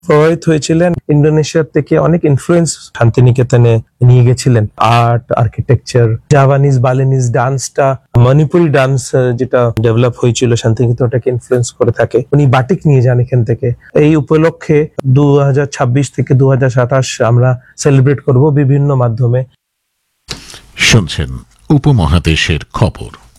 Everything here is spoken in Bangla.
প্রভাবিত হয়েছিলেন। ইন্দোনেশিয়ার থেকে অনেক ইনফ্লুয়েন্স শান্তিনিকেতনে নিয়ে গেছিলেন। Art, architecture, Javanese, Balinese ডান্সটা, Manipuri dance যেটা ডেভেলপ হয়েছিল শান্তিনিকেতনটাকে ইনফ্লুয়েন্স করে থাকে। উনি বাটিক নিয়ে যান এখান থেকে। এই উপলক্ষে 2026 থেকে 2027 আমরা সেলিব্রেট করব বিভিন্ন মাধ্যমে। শুনছেন উপমহাদেশের খবর।